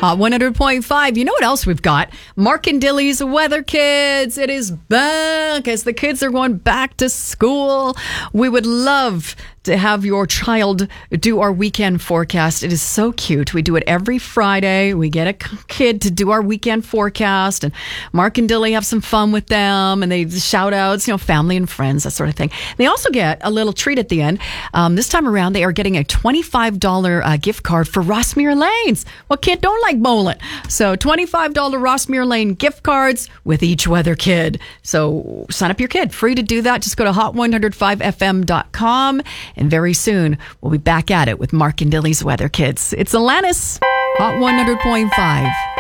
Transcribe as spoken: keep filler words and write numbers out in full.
Uh, one hundred point five. You know what else we've got? Mark and Dilly's Weather Kids. It is back as the kids are going back to school. We would love to have your child do our weekend forecast. It is so cute. We do it every Friday. We get a kid to do our weekend forecast, and Mark and Dilly have some fun with them, and they shout outs, you know, family and friends, that sort of thing. They also get a little treat at the end. Um, this time around, they are getting a twenty-five dollars uh, gift card for Rossmere Lanes. What kid don't like bowling? So twenty-five dollars Rossmere Lane gift cards with each weather kid. So sign up your kid. Free to do that. Just go to hot one oh five f m dot com. And very soon, we'll be back at it with Mark and Dilly's Weather Kids. It's Alanis, Hot one hundred point five.